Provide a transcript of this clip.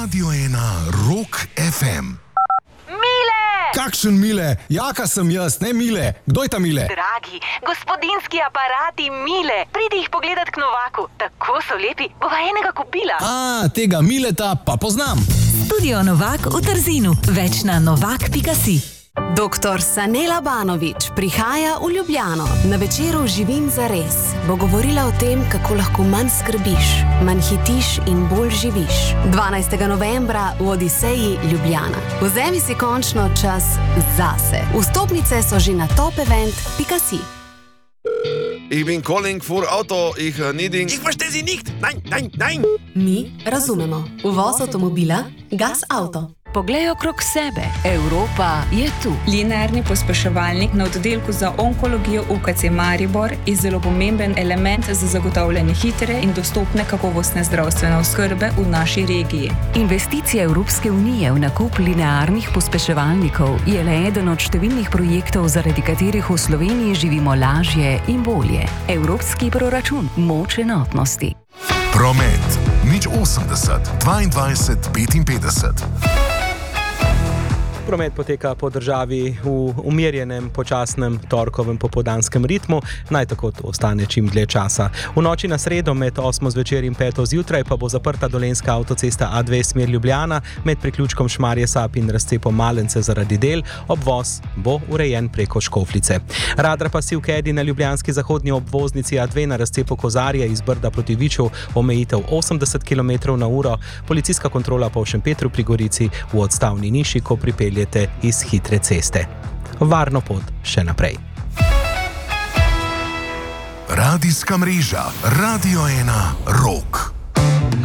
Radio 1 Rock FM. Mile! Kakšen Mile? Jaka sem jaz, ne Mile. Kdo je ta Mile? Dragi, gospodinski aparati Mile. Pridi jih pogledat k Novaku. Tako so lepi, bova enega kupila. Tega Mileta pa poznam. Studio Novak v Trzinu. Več na novak.si. Dr. Sanela Banović prihaja v Ljubljano. Na večeru Živim zares bo govorila o tem, kako lahko manj skrbiš, manj hitiš in bolj živiš. 12. novembra v Odiseji Ljubljana. Vzemi si končno čas zase. Vstopnice so že na topevent.si. Ich bin calling für Auto, ich needing... Ich verstehe Sie nicht! Nein, nein, nein! Mi razumemo. Uvoz avtomobila Gas Auto. Poglej okrog sebe. Evropa je tu. Linearni pospeševalnik na oddelku za onkologijo UKC Maribor je zelo pomemben element za zagotavljanje hitre in dostopne kakovostne zdravstvene oskrbe v naši regiji. Investicija Evropske unije v nakup linearnih pospeševalnikov je le eden od številnih projektov, zaradi katerih v Sloveniji živimo lažje in bolje. Evropski proračun, moč enotnosti. Promet. 080 22 55. Promet poteka po državi v umirjenem, počasnem torkovem popoldanskem ritmu, naj tako to ostane čim dlje časa. V noči na sredo med 8 zvečer in 5 zjutraj pa bo zaprta dolenjska avtocesta A2 smer Ljubljana med priključkom Šmarje Sap in razcepom Malence zaradi del, obvoz bo urejen preko Škofljice. Radar pasiv Kedi na ljubljanski zahodni obvoznici A2 na razcepu Kozarje iz Brda proti Viču, omejitev 80 km/h, policijska kontrola pa v Šempetru pri Gorici v odstavni niši, ko pripeljete iz hitre ceste. Varno pot še naprej. Radijska mreža Radio 1 Rock.